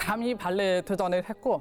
감히 발레 도전을 했고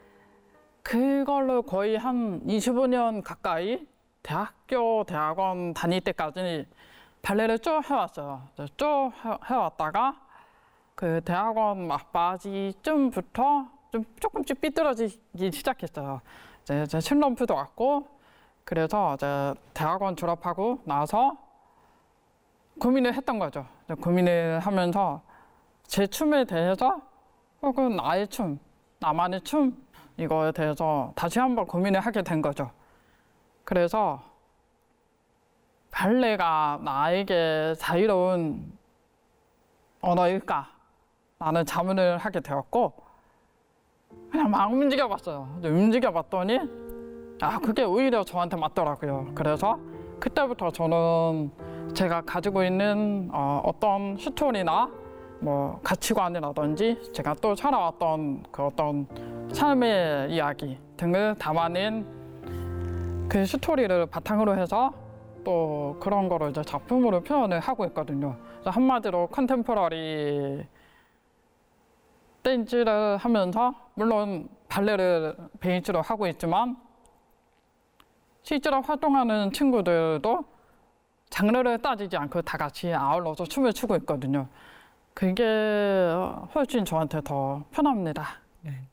그걸로 거의 한 25년 가까이 대학교, 대학원 다닐 때까지 발레를 쭉 해왔어요. 쭉 해왔다가 그 대학원 막바지쯤부터 좀 조금씩 삐뚤어지기 시작했어요. 이제 슬럼프도 왔고 그래서 이제 대학원 졸업하고 나서 고민을 했던 거죠. 고민을 하면서 제 춤에 대해서 혹은 나의 춤, 나만의 춤 이거에 대해서 다시 한번 고민을 하게 된 거죠. 그래서 발레가 나에게 자유로운 언어일까? 라는 자문을 하게 되었고 그냥 막 움직여봤어요. 움직여봤더니 그게 오히려 저한테 맞더라고요. 그래서 그때부터 저는 제가 가지고 있는 어떤 스토리나 뭐 가치관이라든지 제가 또 살아왔던 그 어떤 삶의 이야기 등을 담아낸 그 스토리를 바탕으로 해서 또 그런 거를 이제 작품으로 표현을 하고 있거든요. 그래서 한마디로 컨템포러리 댄스를 하면서 물론 발레를 베이스로 하고 있지만 실제로 활동하는 친구들도 장르를 따지지 않고 다 같이 아울러서 춤을 추고 있거든요. 그게 훨씬 저한테 더 편합니다. 네.